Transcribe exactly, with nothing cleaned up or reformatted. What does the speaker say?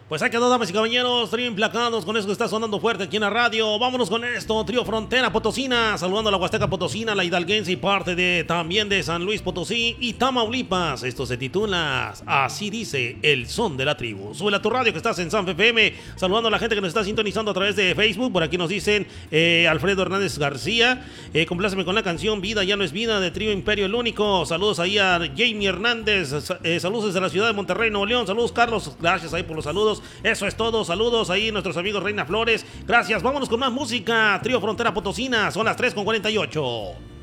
Pues ahí quedó, damas y caballeros, trío implacados con eso que está sonando fuerte aquí en la radio. Vámonos con esto, trío Frontera Potosina, saludando a la Huasteca Potosina, la hidalguense y parte de también de San Luis Potosí y Tamaulipas. Esto se titula Así dice el son de la tribu. Sube a tu radio que estás en San F M, saludando a la gente que nos está sintonizando a través de Facebook. Por aquí nos dicen eh, Alfredo Hernández García, eh, compláceme con la canción Vida ya no es vida de Trío Imperio el Único. Saludos ahí a Jamie Hernández, eh, saludos desde la ciudad de Monterrey, Nuevo León. Saludos Carlos, gracias ahí por los saludos. Eso es todo, saludos ahí nuestros amigos Reina Flores, gracias. Vámonos con más música, Trío Frontera Potosina, son las tres con cuarenta y ocho.